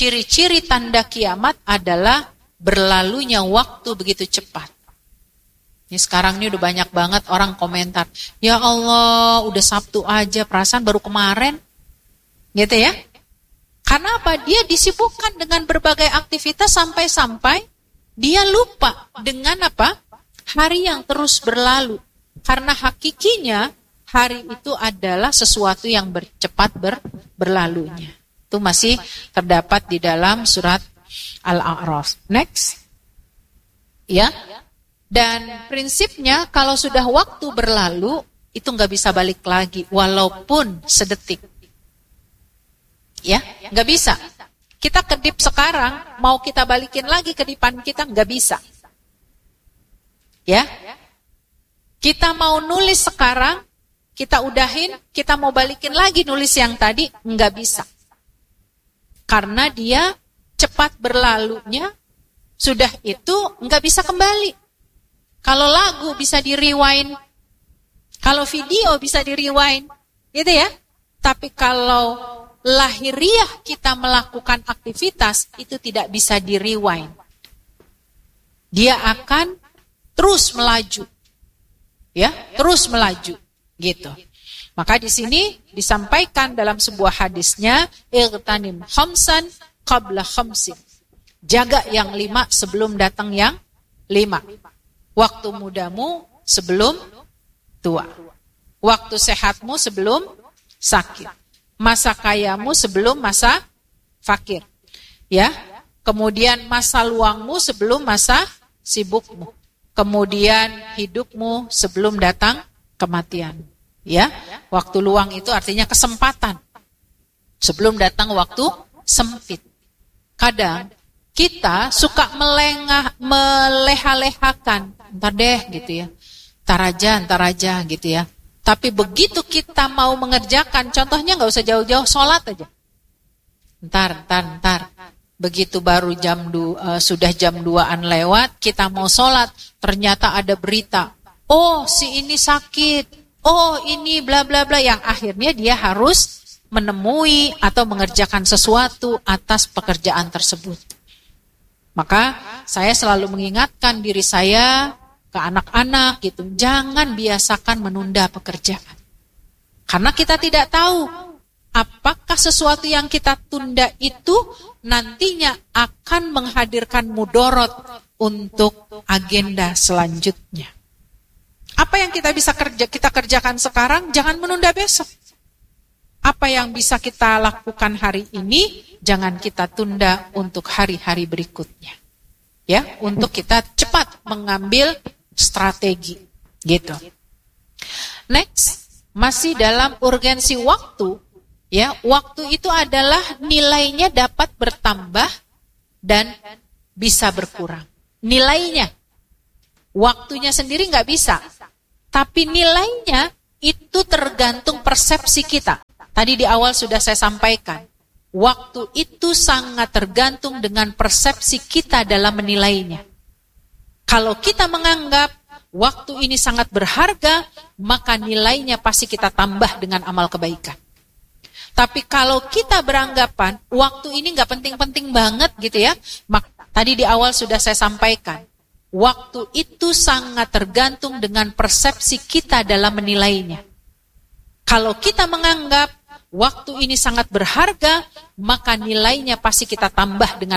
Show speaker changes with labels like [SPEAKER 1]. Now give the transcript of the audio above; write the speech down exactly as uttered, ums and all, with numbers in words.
[SPEAKER 1] ciri-ciri tanda kiamat adalah berlalunya waktu begitu cepat. Ini sekarang ini udah banyak banget orang komentar, ya Allah, udah Sabtu aja, perasaan baru kemarin. Gitu ya. Karena apa? Dia disibukkan dengan berbagai aktivitas sampai-sampai dia lupa dengan apa? Hari yang terus berlalu. Karena hakikinya hari itu adalah sesuatu yang bercepat ber, berlalunya. Itu masih terdapat di dalam surat Al-A'raf. Next. Ya. Dan prinsipnya kalau sudah waktu berlalu, itu nggak bisa balik lagi, walaupun sedetik. Ya, nggak bisa. Kita kedip sekarang, mau kita balikin lagi kedipan kita, nggak bisa. Ya, kita mau nulis sekarang, kita udahin, kita mau balikin lagi nulis yang tadi, nggak bisa. Karena dia cepat berlalunya, sudah itu nggak bisa kembali. Kalau lagu bisa di rewind, kalau video bisa di rewind, gitu ya. Tapi kalau lahiriah kita melakukan aktivitas, itu tidak bisa di rewind. Dia akan terus melaju, ya, terus melaju, gitu. Maka di sini disampaikan dalam sebuah hadisnya, irtanim khamsan qabla khamsin. Jaga yang lima sebelum datang yang lima. Waktu mudamu sebelum tua. Waktu sehatmu sebelum sakit. Masa kayamu sebelum masa fakir. Ya. Kemudian masa luangmu sebelum masa sibukmu. Kemudian hidupmu sebelum datang kematian. Ya. Waktu luang itu artinya kesempatan. Sebelum datang waktu sempit. Kadang kita suka melengah, meleha-lehakan. Ntar deh gitu ya. Ntar aja, ntar aja gitu ya. Tapi begitu kita mau mengerjakan, contohnya gak usah jauh-jauh, sholat aja. Ntar, ntar, ntar. Begitu baru jam dua, uh, sudah jam duaan lewat, kita mau sholat, ternyata ada berita. Oh, si ini sakit. Oh, ini bla bla bla. Yang akhirnya dia harus menemui atau mengerjakan sesuatu atas pekerjaan tersebut. Maka saya selalu mengingatkan diri saya ke anak-anak gitu, jangan biasakan menunda pekerjaan. Karena kita tidak tahu apakah sesuatu yang kita tunda itu nantinya akan menghadirkan mudorot untuk agenda selanjutnya. Apa yang kita bisa kerja kita kerjakan sekarang, jangan menunda besok. Apa yang bisa kita lakukan hari ini, jangan kita tunda untuk hari-hari berikutnya. Ya, untuk kita cepat mengambil strategi, gitu. Next, masih dalam urgensi waktu, ya, waktu itu adalah nilainya dapat bertambah dan bisa berkurang. Nilainya, waktunya sendiri nggak bisa, tapi nilainya itu tergantung persepsi kita. Tadi di awal sudah saya sampaikan, waktu itu sangat tergantung dengan persepsi kita dalam menilainya. Kalau kita menganggap waktu ini sangat berharga, maka nilainya pasti kita tambah dengan amal kebaikan. Tapi kalau kita beranggapan waktu ini nggak penting-penting banget gitu ya, maka tadi di awal sudah saya sampaikan, waktu itu sangat tergantung dengan persepsi kita dalam menilainya. Kalau kita menganggap waktu ini sangat berharga, maka nilainya pasti kita tambah dengan